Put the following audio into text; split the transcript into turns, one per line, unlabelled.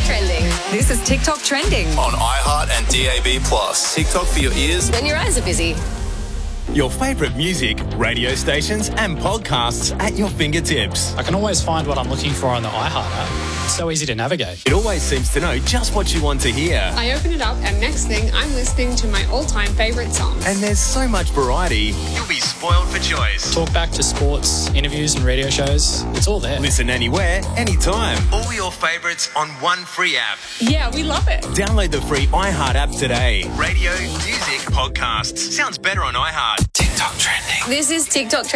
Trending. This is TikTok Trending.
On iHeart and DAB+. TikTok for your ears.
When your eyes are busy.
Your favourite music, radio stations and podcasts at your fingertips.
I can always find what I'm looking for on the iHeart app. It's so easy to navigate.
It always seems to know just what you want to hear.
I open it up and next thing I'm listening to my all-time favourite songs.
And there's so much variety, you'll be spoiled for choice.
Talk back to sports, interviews and radio shows. It's all there.
Listen anywhere, anytime. All your favourites on one free app.
Yeah, we love it.
Download the free iHeart app today. Radio, music, podcasts. Sounds better on iHeart. TikTok Trending.
This is TikTok Trending.